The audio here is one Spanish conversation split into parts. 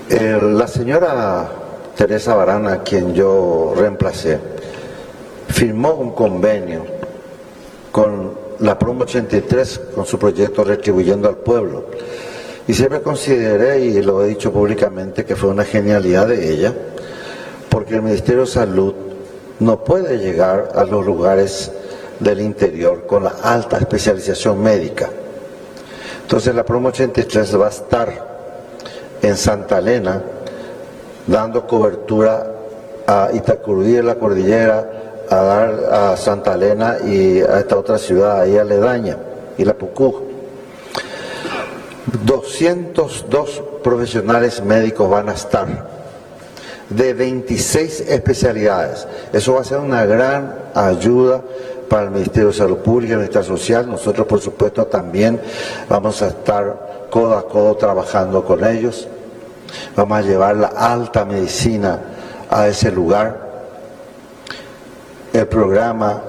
La señora Teresa Barán, a quien yo reemplacé, firmó un convenio con la Promo 83, con su proyecto Retribuyendo al Pueblo. Y siempre consideré, y lo he dicho públicamente, que fue una genialidad de ella, porque el Ministerio de Salud no puede llegar a los lugares del interior con la alta especialización médica. Entonces la Promo 83 va a estar en Santa Elena dando cobertura a Itacurubí de la Cordillera, a Santa Elena y a esta otra ciudad ahí aledaña, y la Pucú. 202 profesionales médicos van a estar, de 26 especialidades. Eso va a ser una gran ayuda para el Ministerio de Salud Pública y el Ministerio Social. Nosotros, por supuesto, también vamos a estar codo a codo trabajando con ellos. Vamos a llevar la alta medicina a ese lugar. El programa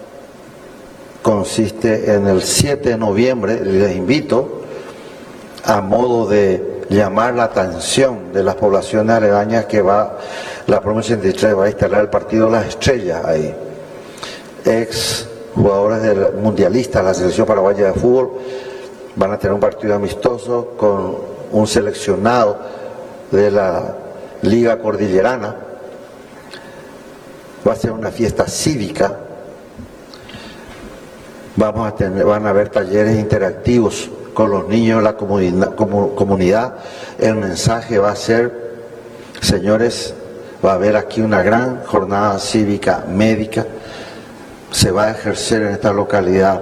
consiste en el 7 de noviembre, les invito, a modo de llamar la atención de las poblaciones aledañas, que la Promo 83 va a instalar el partido Las Estrellas ahí. Ex jugadores del mundialista, la selección paraguaya de fútbol, van a tener un partido amistoso con un seleccionado de la Liga Cordillerana. Va a ser una fiesta cívica. Van a haber talleres interactivos con los niños de la comunidad. El mensaje va a ser: señores, va a haber aquí una gran jornada cívica médica. Se va a ejercer en esta localidad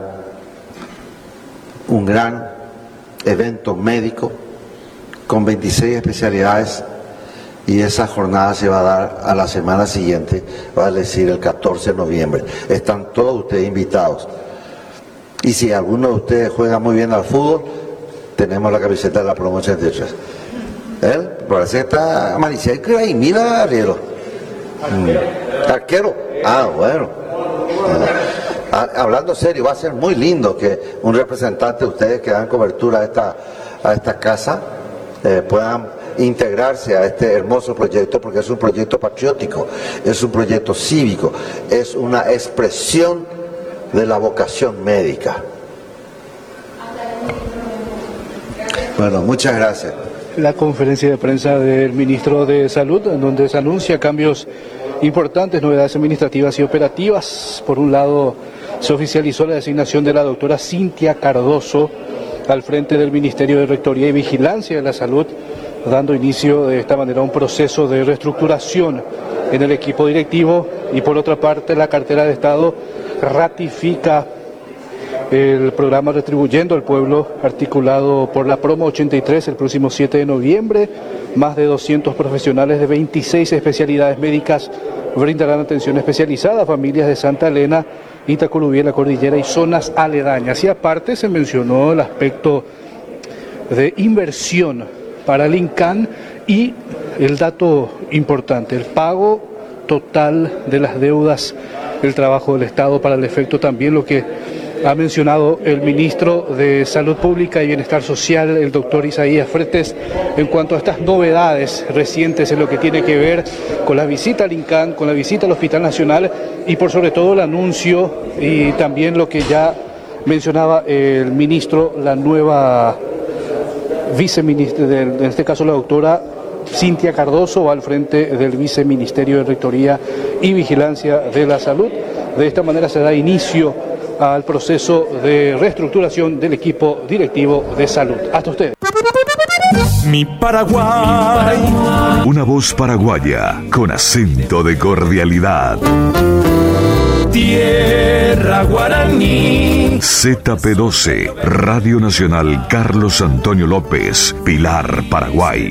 un gran evento médico con 26 especialidades, y esa jornada se va a dar a la semana siguiente, va a decir el 14 de noviembre. Están todos ustedes invitados. Y si alguno de ustedes juega muy bien al fútbol, tenemos la camiseta de la Promo 83. ¿Él? Parece que está Maricel, creo ahí, mira, Arielo. Arquero. Ah, bueno. Hablando serio, va a ser muy lindo que un representante de ustedes que dan cobertura a esta casa puedan integrarse a este hermoso proyecto, porque es un proyecto patriótico, es un proyecto cívico, es una expresión de la vocación médica. Bueno, muchas gracias. La conferencia de prensa del ministro de Salud, en donde se anuncia cambios importantes, novedades administrativas y operativas. Por un lado, se oficializó la designación de la doctora Cintia Cardoso al frente del Ministerio de Rectoría y Vigilancia de la Salud, dando inicio de esta manera a un proceso de reestructuración en el equipo directivo. Y por otra parte, la cartera de Estado ratifica el programa Retribuyendo al Pueblo, articulado por la Promo 83 el próximo 7 de noviembre. Más de 200 profesionales de 26 especialidades médicas brindarán atención especializada a familias de Santa Elena, Itacurubí, la Cordillera y zonas aledañas. Y aparte se mencionó el aspecto de inversión para el INCAN y el dato importante, el pago total de las deudas del trabajo del Estado. Para el efecto también lo que ha mencionado el ministro de Salud Pública y Bienestar Social, el doctor Isaías Fretes, en cuanto a estas novedades recientes en lo que tiene que ver con la visita al INCAN, con la visita al Hospital Nacional y por sobre todo el anuncio y también lo que ya mencionaba el ministro, la nueva viceministra, en este caso la doctora Cintia Cardoso, va al frente del Viceministerio de Rectoría y Vigilancia de la Salud. De esta manera se da inicio al proceso de reestructuración del equipo directivo de salud. Hasta ustedes. Mi Paraguay. Una voz paraguaya con acento de cordialidad. Tierra guaraní. ZP12, Radio Nacional Carlos Antonio López, Pilar, Paraguay.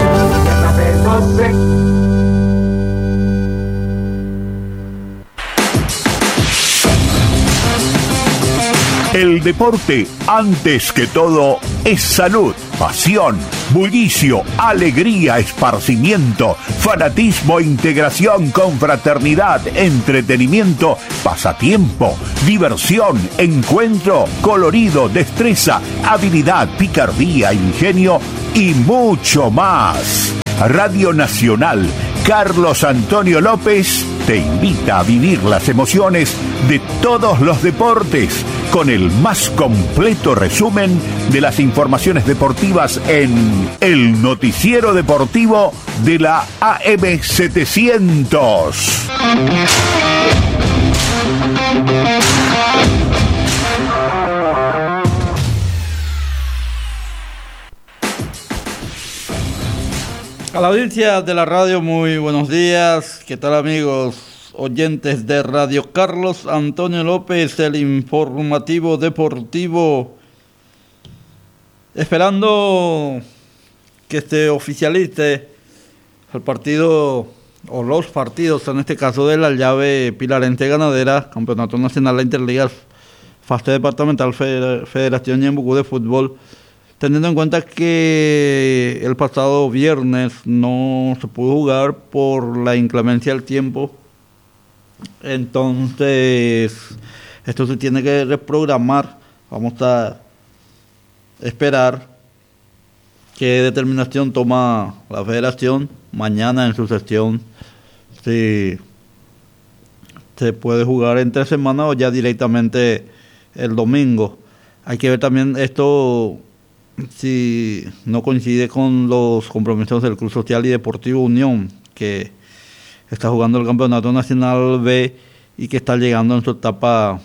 El deporte, antes que todo, es salud, pasión, bullicio, alegría, esparcimiento, fanatismo, integración, confraternidad, entretenimiento, pasatiempo, diversión, encuentro, colorido, destreza, habilidad, picardía, ingenio y mucho más. Radio Nacional Carlos Antonio López te invita a vivir las emociones de todos los deportes con el más completo resumen de las informaciones deportivas en el noticiero deportivo de la AM700. A la audiencia de la radio, muy buenos días. ¿Qué tal, amigos oyentes de Radio Carlos Antonio López, el informativo deportivo? Esperando que se oficialice el partido, o los partidos, en este caso de la llave pilarense ganadera, Campeonato Nacional de Interligas, fase departamental, Federación Ñembucú de Fútbol. Teniendo en cuenta que el pasado viernes no se pudo jugar por la inclemencia del tiempo, entonces esto se tiene que reprogramar. Vamos a esperar qué determinación toma la federación mañana en su sesión, si se puede jugar entre semana o ya directamente el domingo. Hay que ver también esto, si no coincide con los compromisos del Club Social y Deportivo Unión, que está jugando el Campeonato Nacional B y que está llegando en su etapa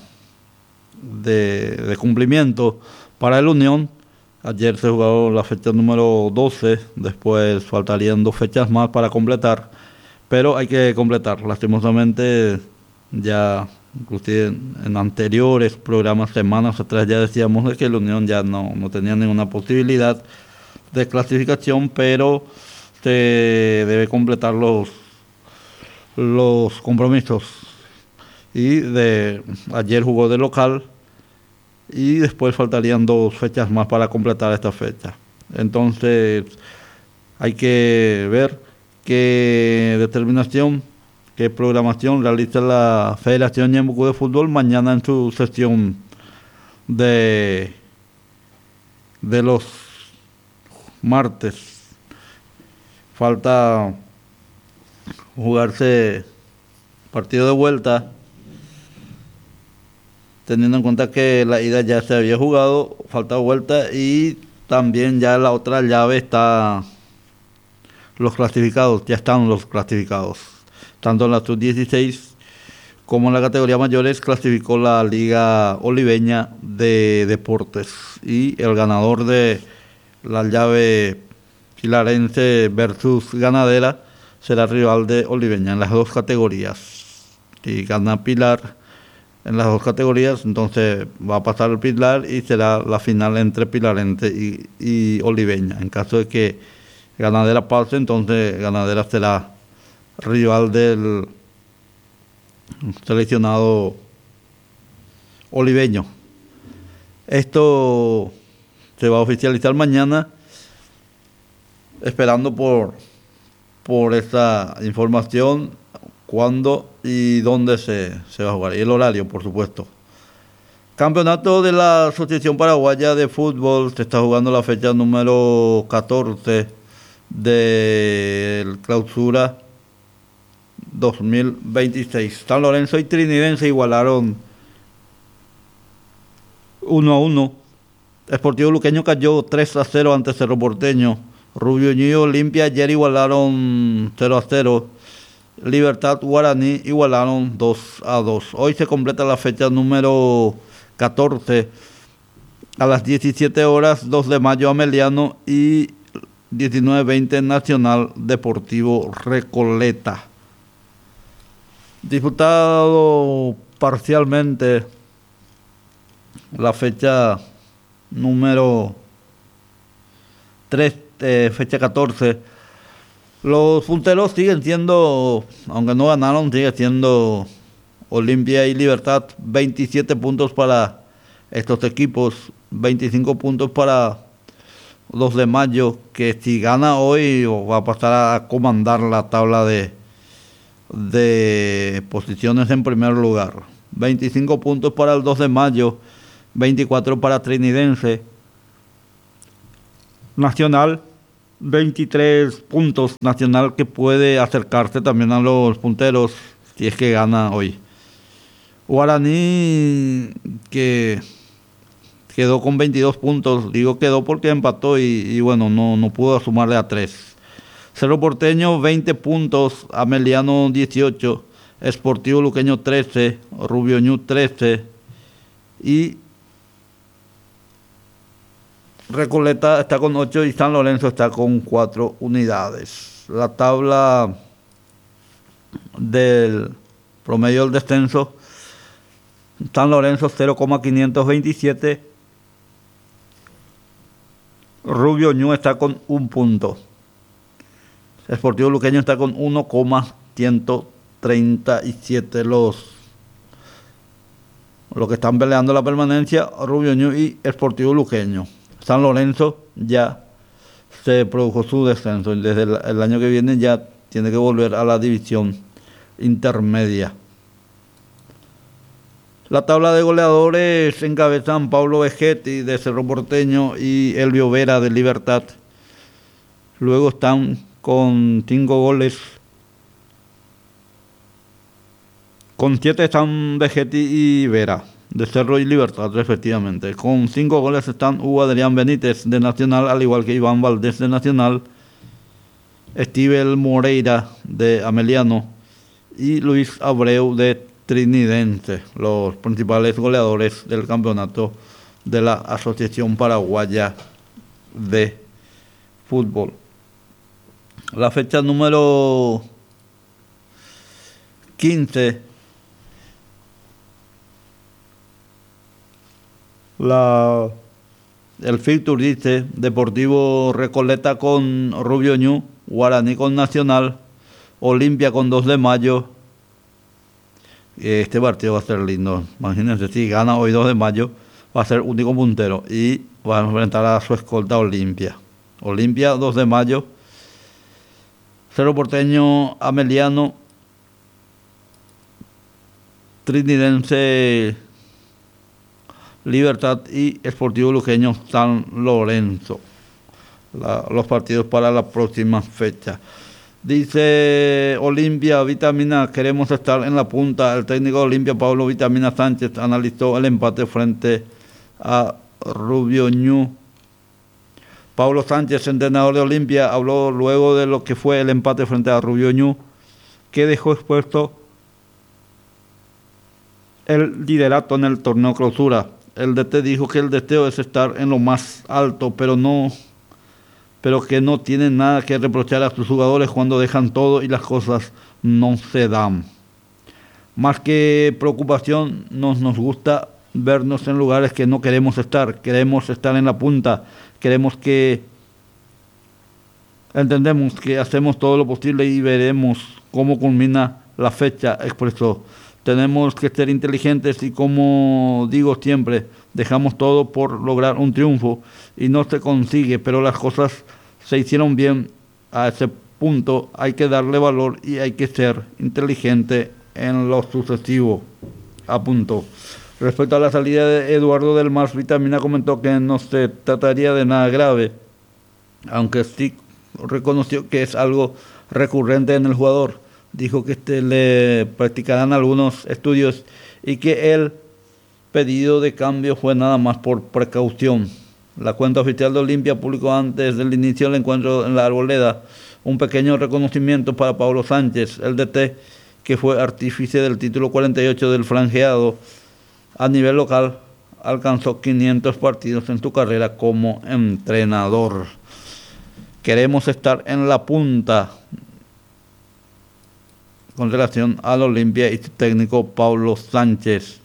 de cumplimiento. Para el Unión, ayer se jugó la fecha número 12, después faltarían 2 fechas más para completar, pero hay que completar. Lastimosamente, ya inclusive en anteriores programas, semanas atrás, ya decíamos de que la Unión ya no tenía ninguna posibilidad de clasificación, pero se debe completar los compromisos. Y ayer jugó de local y después faltarían 2 fechas más para completar esta fecha. Entonces hay que ver qué determinación, qué programación realiza la Federación Ñembucú de Fútbol mañana en su sesión de los martes. Falta jugarse partido de vuelta, teniendo en cuenta que la ida ya se había jugado, falta vuelta, y también ya la otra llave está ya están los clasificados. Tanto en la sub-16 como en la categoría mayores clasificó la Liga Oliveña de Deportes, y el ganador de la llave pilarense versus ganadera será rival de Oliveña en las 2 categorías. Si gana Pilar en las 2 categorías, entonces va a pasar el Pilar y será la final entre Pilarense y Oliveña. En caso de que ganadera pase, entonces ganadera será rival del seleccionado oliveño. Esto se va a oficializar mañana, esperando por esta información, cuándo y dónde se va a jugar, y el horario, por supuesto. Campeonato de la Asociación Paraguaya de Fútbol, se está jugando la fecha número 14 del clausura 2026. San Lorenzo y Trinidense igualaron 1-1. Sportivo Luqueño cayó 3-0 ante Cerro Porteño. Rubio y Olimpia ayer igualaron 0-0. Libertad Guaraní igualaron 2-2. Hoy se completa la fecha número 14. A las 17 horas, 2 de mayo Ameliano y 19:20 Nacional Deportivo Recoleta. Disputado parcialmente la fecha número 3, fecha 14. Los punteros siguen siendo, aunque no ganaron, sigue siendo Olimpia y Libertad. 27 puntos para estos equipos, 25 puntos para 2 de mayo, que si gana hoy va a pasar a comandar la tabla de posiciones en primer lugar. 25 puntos para el 2 de mayo, 24 para Trinidense. Nacional 23 puntos. Nacional que puede acercarse también a los punteros si es que gana hoy. Guaraní que quedó con 22 puntos. Digo quedó porque empató y bueno, no pudo sumarle a 3. Cerro Porteño 20 puntos, Ameliano 18, Sportivo Luqueño 13, Rubio Ñu 13 y Recoleta está con 8 y San Lorenzo está con 4 unidades. La tabla del promedio del descenso: San Lorenzo 0,527, Rubio Ñu está con 1 punto, Sportivo Luqueño está con 1,137. Los que están peleando la permanencia, Rubio Ñu y Sportivo Luqueño. San Lorenzo ya se produjo su descenso y desde el año que viene ya tiene que volver a la división intermedia. La tabla de goleadores encabezan Pablo Vegetti de Cerro Porteño y Elvio Vera de Libertad. Luego están con 5 goles. Con 7 están Vegetti y Vera, de Cerro y Libertad, respectivamente. Con 5 goles están Hugo Adrián Benítez, de Nacional, al igual que Iván Valdés, de Nacional, Estivel Moreira, de Ameliano, y Luis Abreu, de Trinidense, los principales goleadores del campeonato de la Asociación Paraguaya de Fútbol. La fecha número 15, el fixture dice Deportivo Recoleta con Rubio Ñu, Guaraní con Nacional, Olimpia con 2 de Mayo. Este partido va a ser lindo. Imagínense, si gana hoy 2 de Mayo, va a ser único puntero y va a enfrentar a su escolta Olimpia. Olimpia 2 de Mayo. Cerro Porteño, Ameliano, Trinidense, Libertad y Sportivo Luqueño, San Lorenzo. Los partidos para la próxima fecha. Dice Olimpia, Vitamina, queremos estar en la punta. El técnico de Olimpia, Pablo Vitamina Sánchez, analizó el empate frente a Rubio Ñu. Pablo Sánchez, entrenador de Olimpia, habló luego de lo que fue el empate frente a Rubio Ñu, que dejó expuesto el liderato en el torneo clausura. El DT dijo que el deseo es estar en lo más alto, pero que no tienen nada que reprochar a sus jugadores cuando dejan todo y las cosas no se dan. Más que preocupación, nos gusta vernos en lugares que no queremos estar en la punta, entendemos que hacemos todo lo posible y veremos cómo culmina la fecha, expresó. Tenemos que ser inteligentes y, como digo siempre, dejamos todo por lograr un triunfo y no se consigue, pero las cosas se hicieron bien. A ese punto hay que darle valor y hay que ser inteligente en lo sucesivo, apuntó. Respecto a la salida de Eduardo del Mas, Vitamina comentó que no se trataría de nada grave, aunque sí reconoció que es algo recurrente en el jugador. Dijo que le practicarán algunos estudios y que el pedido de cambio fue nada más por precaución. La cuenta oficial de Olimpia publicó antes del inicio del encuentro en la Arboleda un pequeño reconocimiento para Pablo Sánchez, el DT, que fue artífice del título 48 del franjeado. A nivel local alcanzó 500 partidos en su carrera como entrenador. Queremos estar en la punta, con relación al Olimpia y su técnico Pablo Sánchez.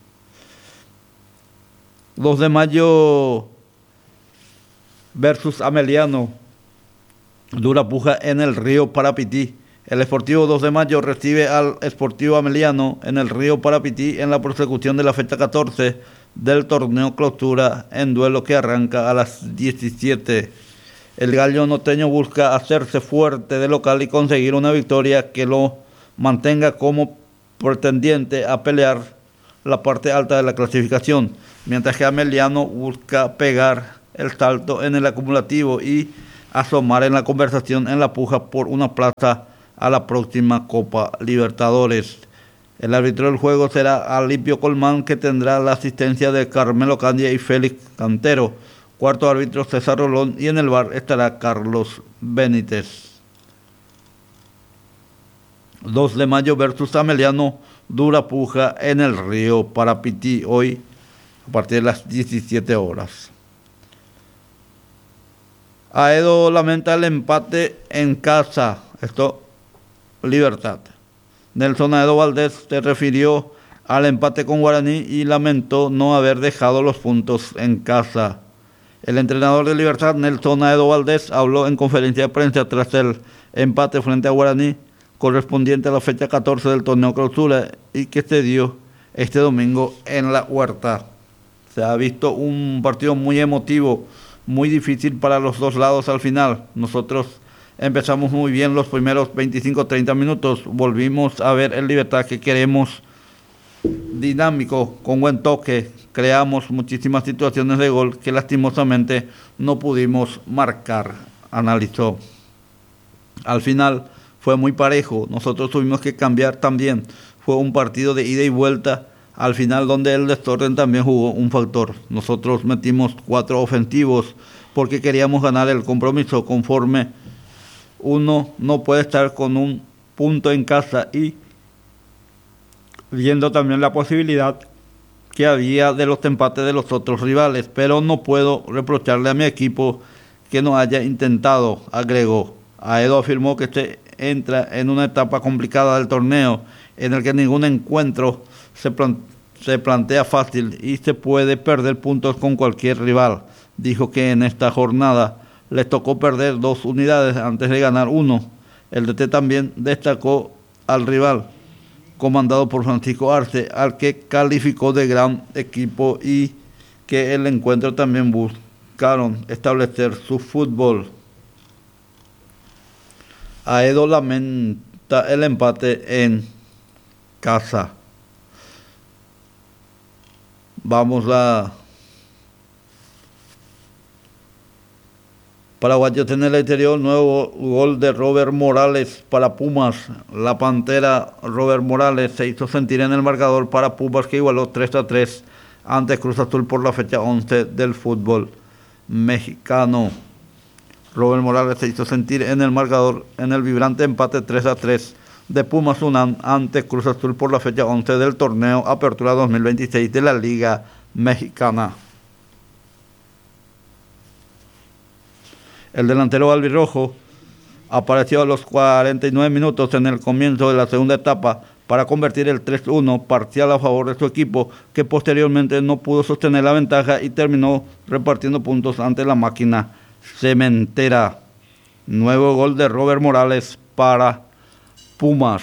2 de Mayo versus Ameliano. Dura puja en el Río Parapití. El Sportivo 2 de Mayo recibe al Sportivo Ameliano en el Río Parapití en la persecución de la fecha 14 del torneo clausura, en duelo que arranca a las 17. El gallo norteño busca hacerse fuerte de local y conseguir una victoria que lo mantenga como pretendiente a pelear la parte alta de la clasificación, mientras que Ameliano busca pegar el salto en el acumulativo y asomar en la conversación en la puja por una plaza a la próxima Copa Libertadores. El árbitro del juego será Alipio Colmán, que tendrá la asistencia de Carmelo Candia y Félix Cantero. Cuarto árbitro César Rolón, y en el VAR estará Carlos Benítez. 2 de mayo versus Ameliano, dura puja en el Río Parapití hoy a partir de las 17 horas. Aedo lamenta el empate en casa. Esto, Libertad. Nelson Aedo Valdés se refirió al empate con Guaraní y lamentó no haber dejado los puntos en casa. El entrenador de Libertad, Nelson Aedo Valdés, habló en conferencia de prensa tras el empate frente a Guaraní, correspondiente a la fecha 14 del torneo Clausura, y que se dio este domingo en La Huerta. Se ha visto un partido muy emotivo, muy difícil para los dos lados al final. Nosotros empezamos muy bien los primeros 25-30 minutos, volvimos a ver el Libertad que queremos, dinámico, con buen toque, creamos muchísimas situaciones de gol que lastimosamente no pudimos marcar, analizó. Al final fue muy parejo, nosotros tuvimos que cambiar también, fue un partido de ida y vuelta, al final donde el desorden también jugó un factor. Nosotros metimos 4 ofensivos porque queríamos ganar el compromiso. Conforme uno no puede estar con un punto en casa, y viendo también la posibilidad que había de los empates de los otros rivales, pero no puedo reprocharle a mi equipo que no haya intentado, agregó. Aedo afirmó que se entra en una etapa complicada del torneo en el que ningún encuentro se plantea fácil y se puede perder puntos con cualquier rival. Dijo que en esta jornada les tocó perder 2 unidades antes de ganar 1. El DT también destacó al rival, comandado por Francisco Arce, al que calificó de gran equipo, y que el encuentro también buscaron establecer su fútbol. Aedo lamenta el empate en casa. Vamos a Paraguayos en el exterior. Nuevo gol de Robert Morales para Pumas. La Pantera Robert Morales se hizo sentir en el marcador para Pumas, que igualó 3-3 ante Cruz Azul por la fecha 11 del fútbol mexicano. Robert Morales se hizo sentir en el marcador en el vibrante empate 3-3 de Pumas UNAM ante Cruz Azul por la fecha 11 del torneo Apertura 2026 de la Liga Mexicana. El delantero albirrojo apareció a los 49 minutos en el comienzo de la segunda etapa para convertir el 3-1 parcial a favor de su equipo, que posteriormente no pudo sostener la ventaja y terminó repartiendo puntos ante la máquina cementera. Nuevo gol de Robert Morales para Pumas.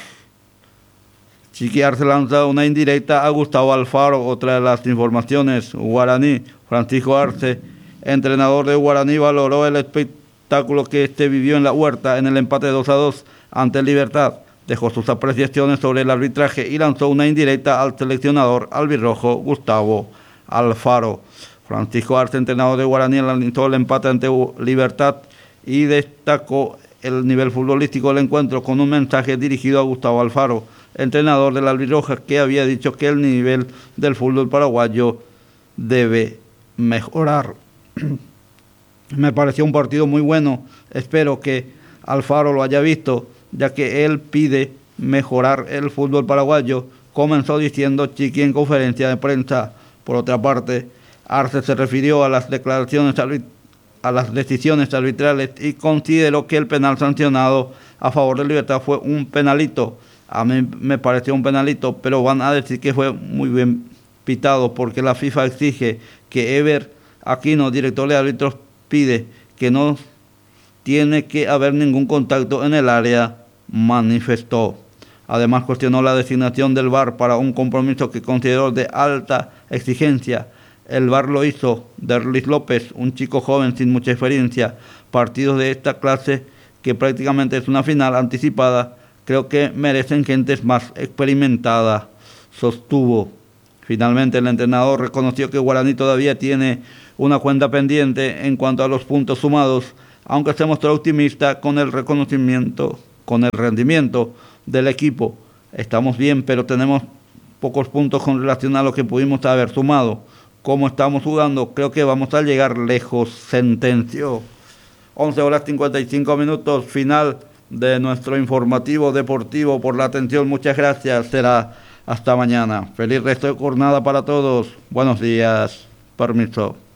Chiqui Arce lanza una indirecta a Gustavo Alfaro. Otra de las informaciones: Guaraní. Francisco Arce, entrenador de Guaraní, valoró el espectáculo que se vivió en La Huerta en el empate 2-2 ante Libertad. Dejó sus apreciaciones sobre el arbitraje y lanzó una indirecta al seleccionador albirrojo Gustavo Alfaro. Francisco Arce, entrenador de Guaraní, analizó el empate ante Libertad y destacó el nivel futbolístico del encuentro con un mensaje dirigido a Gustavo Alfaro, entrenador de la albirroja, que había dicho que el nivel del fútbol paraguayo debe mejorar. Me pareció un partido muy bueno, espero que Alfaro lo haya visto, ya que él pide mejorar el fútbol paraguayo, comenzó diciendo Chiqui en conferencia de prensa. Por otra parte, Arce se refirió a las decisiones arbitrales y consideró que el penal sancionado a favor de Libertad fue un penalito. A mí me pareció un penalito, pero van a decir que fue muy bien pitado, porque la FIFA exige que Ever Aquino, director de árbitros, pide que no tiene que haber ningún contacto en el área, manifestó. Además, cuestionó la designación del VAR para un compromiso que consideró de alta exigencia. El VAR lo hizo Derlis López, un chico joven sin mucha experiencia. Partidos de esta clase, que prácticamente es una final anticipada, creo que merecen gentes más experimentadas, sostuvo. Finalmente, el entrenador reconoció que Guaraní todavía tiene una cuenta pendiente en cuanto a los puntos sumados aunque se mostró optimista con el reconocimiento, con el rendimiento del equipo. Estamos bien, pero tenemos pocos puntos con relación a lo que pudimos haber sumado. Como estamos jugando, creo que vamos a llegar lejos, sentenció. 11:55, final de nuestro informativo deportivo. Por la atención, muchas gracias. Será hasta mañana. Feliz resto de jornada para todos. Buenos días. Permiso.